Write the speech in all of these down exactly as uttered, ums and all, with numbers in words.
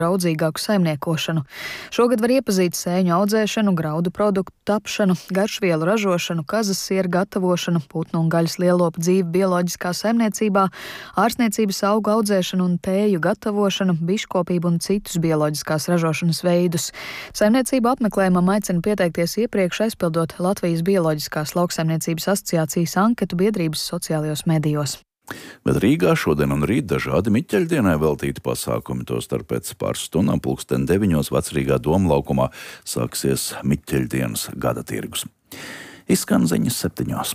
raudzīgāku saimniekošanu. Šogad var iepazīt sēņu audzēšanu, graudu produktu tapšanu, garšvielu ražošanu, kazas sieru gatavošanu, putnu un gaļas lielopu dzīvi bioloģiskā saimniecībā, ārsniecības augu audzēšanu un tēju gatavošanu, biškopību un citus bioloģiskās ražošanas veidus. Saimniecību apmeklējumam aicina pieteikties iepriekš, aizpildot Latvijas Bioloģiskās lauksaimniecības asociācijas anketu biedrības sociālajos medijos. Bet Rīgā šodien un rīt dažādi Miķeļdienai veltīti pasākumi, tostarp pēc pāris stundām pulksten deviņos Vecrīgā Doma laukumā sāksies Miķeļdienas gada tirgus. Izskan ziņas septiņos.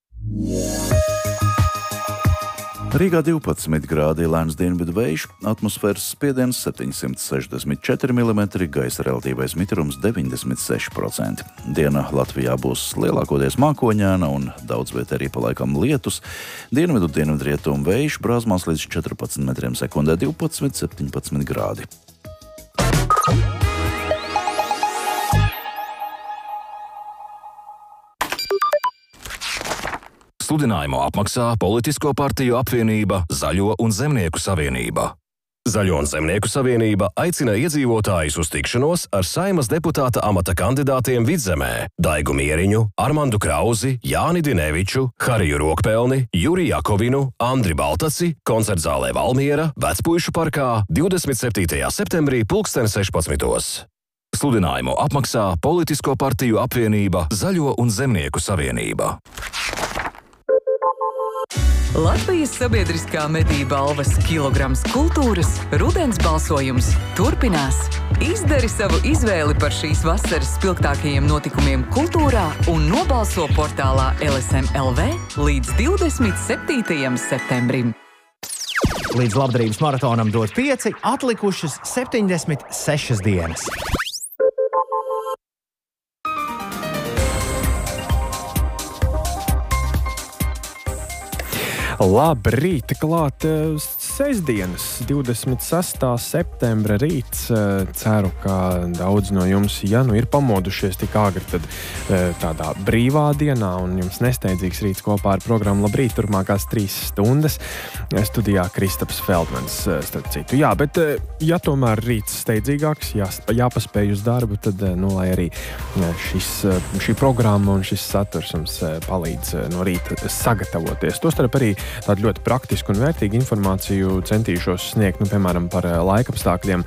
Rīgā divpadsmit grādi, lēns dienvidu vējš, atmosfēras spiediens septiņsimt sešdesmit četri milimetri, gaisa relatīvais mitrums deviņdesmit seši procenti. Diena Latvijā būs lielākoties mākoņaina un daudz viet arī pa laikam lietus. Dienvidu dienvidrietumu vējš brāzmās līdz četrpadsmit metriem sekundē, divpadsmit septiņpadsmit grādi. Sludinājumu apmaksā Politisko partiju apvienība Zaļo un Zemnieku savienība. Zaļo un Zemnieku savienība aicina iedzīvotājus uz tikšanos ar Saeimas deputāta amata kandidātiem Vidzemē Daigu Mieriņu, Armandu Krauzi, Jāni Dineviču, Hariju Rokpelni, Juri Jakovinu, Andri Baltaci, koncertzālē Valmiera, Vecpuišu parkā divdesmit septītajā septembrī pulksten sešpadsmitos. Sludinājumu apmaksā Politisko partiju apvienība Zaļo un Zemnieku savienība. Latvijas sabiedriskā mediju balvas Kilograms kultūras rudens balsojums turpinās. Izdari savu izvēli par šīs vasaras spilgtākajiem notikumiem kultūrā un nobalso portālā L S M L V līdz divdesmit septītajam septembrim. Līdz labdarības maratonam dot pieci, atlikušas septiņdesmit sešas dienas. Labrīt, klāt sestdienas, divdesmit sestā septembra rīts. Ceru, ka daudz no jums, ja nu ir pamodušies tik agri, tad tādā brīvā dienā un jums nesteidzīgs rīts kopā ar programmu Labrīt turpmākās trīs stundas. Studijā Kristaps Feldmans, starp citu. Jā, bet ja tomēr rīts steidzīgāks, jā, jāpaspēj uz darbu, tad, nu, lai arī šis, šī programma un šis saturs mums palīdz no rīta sagatavoties. Tostarp arī tādu ļoti praktisku un vērtīgu informāciju centīšos sniegt, nu, piemēram, par laikapstākļiem.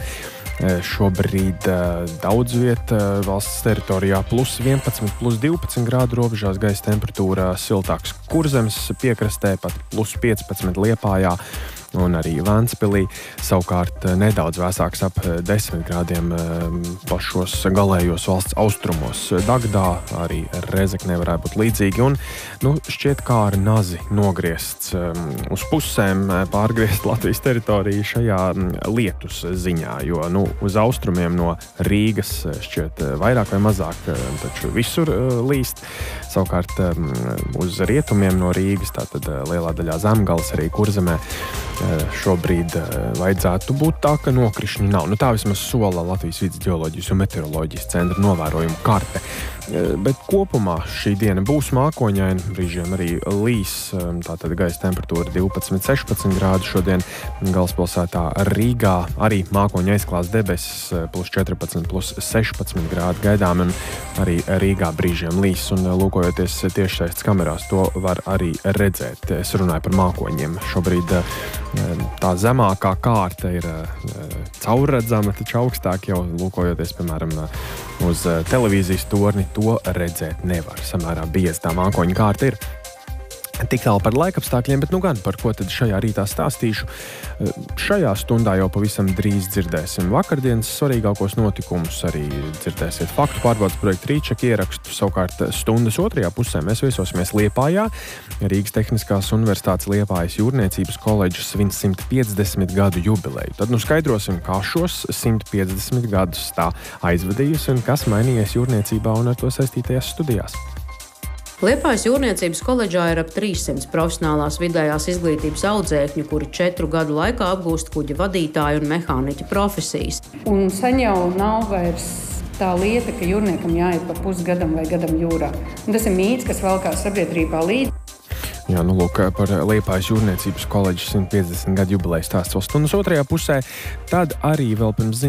Šobrīd daudz viet valsts teritorijā plus vienpadsmit, plus divpadsmit grādu robežās, gaisa temperatūra siltāks Kurzemes piekrastē, pat plus piecpadsmit Liepājā un arī Vēnspilī. Savukārt nedaudz vēsāks ap desmit grādiem pašos galējos valsts austrumos. Dagdā arī Rezeknē varētu būt līdzīgi. Un, nu, šķiet kā ar nazi nogriezts uz pusēm, pārgriezt Latvijas teritoriju šajā lietus ziņā, jo, nu, uz austrumiem no Rīgas šķiet vairāk vai mazāk, taču visur līst. Savukārt uz rietumiem no Rīgas, tātad lielā daļā Zemgales, arī Kurzemē, šobrīd vajadzētu būt tā, ka nokrišņi nav. Nu, tā vismaz sola Latvijas vides ģeoloģijas un meteoroloģijas centra novērojumu karte. Bet kopumā šī diena būs mākoņaina, brīžiem arī līs, tātad gaisa temperatūra divpadsmit sešpadsmit grādi šodien galvaspilsētā Rīgā. Arī mākoņa aizklās debesis plus četrpadsmit, plus sešpadsmit grādi gaidām, un arī Rīgā brīžiem līs, un lūkojoties tiešsaistes kamerās, to var arī redzēt. Es runāju par mākoņiem. Šobrīd tā zemākā kārta ir caurredzama, taču augstāk jau lūkojoties, piemēram, uz televīzijas torni, to redzēt nevar. Samērā bieza tā mākoņa kārta ir. Tik tālu par laikapstākļiem, bet nu gan par ko tad šajā rītā stāstīšu. Šajā stundā jau pavisam drīz dzirdēsim vakardienas svarīgākos notikumus, arī dzirdēsiet faktu pārbaudes projektu Rīčeka ierakstu. Savukārt stundas otrajā pusē mēs viesosimies Liepājā. Rīgas Tehniskās universitātes Liepājas jūrniecības koledžas svin simt piecdesmit gadu jubileju. Tad nu skaidrosim, kā šos simt piecdesmit gadus tā aizvadījusi un kas mainījies jūrniecībā un ar to saistītajās studijās. Liepājas jūrniecības koledžā ir ap trīssimts profesionālās vidējās izglītības audzēkņu, kuri četru gadu laikā apgūst kuģa vadītāju un mehāniķa profesijas. Un sen jau nav vairs tā lieta, ka jūrniekam jāiet pa pusgadam vai gadam jūrā. Un tas ir mīts, kas valkās sabiedrībā līdzi. Jā, nu lūk, par Liepājas jūrniecības koledžas simt piecdesmit gadu jubilejas stāsts vēl stundas otrajā pusē. Tad arī vēl pirms